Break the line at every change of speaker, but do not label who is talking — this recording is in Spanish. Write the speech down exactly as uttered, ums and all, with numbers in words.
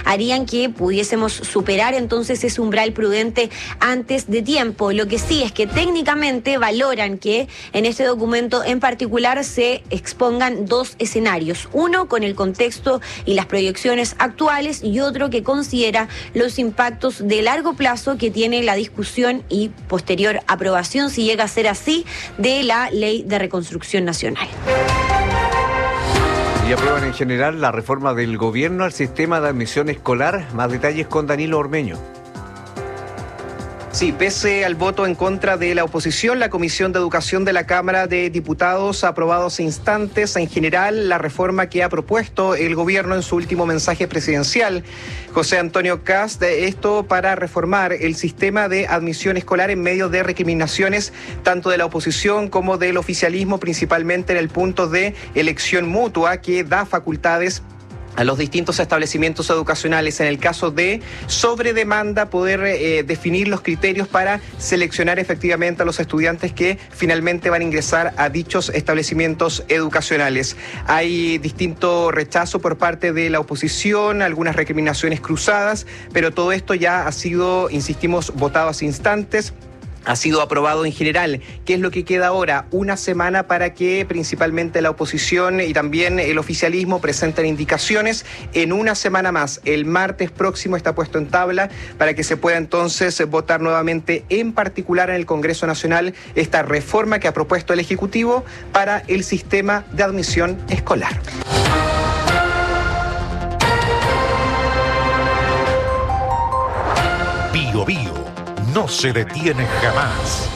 harían que pudiésemos superar entonces ese umbral prudente antes de tiempo. Lo que sí es que técnicamente valoran que en este documento en particular se expongan dos escenarios, uno con el contexto y las proyecciones actuales y otro que considera los impactos de largo plazo que tiene la discusión y posterior aprobación, si llega a ser así, de la Ley de Reconstrucción Nacional.
Y aprueban en general la reforma del gobierno al sistema de admisión escolar. Más detalles con Danilo Ormeño.
Sí, pese al voto en contra de la oposición, la Comisión de Educación de la Cámara de Diputados ha aprobado hace instantes en general la reforma que ha propuesto el gobierno en su último mensaje presidencial. José Antonio Kast, esto para reformar el sistema de admisión escolar en medio de recriminaciones tanto de la oposición como del oficialismo, principalmente en el punto de elección mutua que da facultades a los distintos establecimientos educacionales, en el caso de sobredemanda, poder eh, definir los criterios para seleccionar efectivamente a los estudiantes que finalmente van a ingresar a dichos establecimientos educacionales. Hay distinto rechazo por parte de la oposición, algunas recriminaciones cruzadas, pero todo esto ya ha sido, insistimos, votado hace instantes. Ha sido aprobado en general. ¿Qué es lo que queda ahora? Una semana para que principalmente la oposición y también el oficialismo presenten indicaciones. En una semana más, el martes próximo está puesto en tabla para que se pueda entonces votar nuevamente, en particular en el Congreso Nacional, esta reforma que ha propuesto el Ejecutivo para el sistema de admisión escolar.
Bio Bio no se detiene jamás.